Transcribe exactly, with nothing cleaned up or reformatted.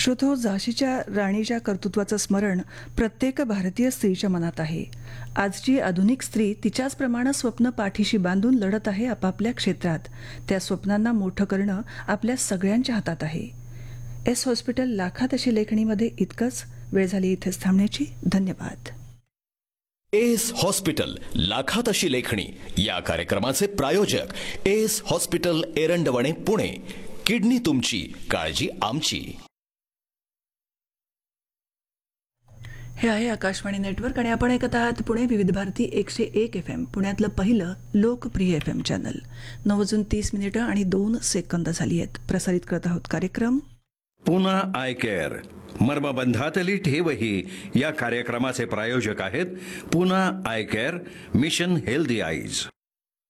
श्रोतो, झाशीच्या राणीच्या कर्तृत्वाचं स्मरण प्रत्येक भारतीय स्त्रीच्या मनात आहे. आजची आधुनिक स्त्री तिच्याचप्रमाणे स्वप्न पाठीशी बांधून लढत आहे आपापल्या क्षेत्रात. त्या स्वप्नांना मोठं करणं आपल्या सगळ्यांच्या हातात आहे. एस हॉस्पिटल लाखात अशी लेखणीमध्ये इतकंच. वेळ झाली इथेच थांबण्याची. धन्यवाद. एस हॉस्पिटल लाखात अशी लेखणी या कार्यक्रमाचे प्रायोजक S hospital Erandwane Pune. Kidney तुमची, काळजी आमची. हे आहे आकाशवाणी नेटवर्क आणि आपण ऐकत आहात पुणे विविध भारती एकशे एक एफ एम, पुण्यातलं पहिलं लोकप्रिय एफ एम चॅनल. नऊ वाजून तीस मिनिटं आणि दोन सेकंद झाली आहेत. प्रसारित करत आहोत कार्यक्रम पुन्हा आय केअर, मर्मबंधातली ठेवही या कार्यक्रमाचे प्रायोजक आहेत पुन्हा I care, mission healthy eyes.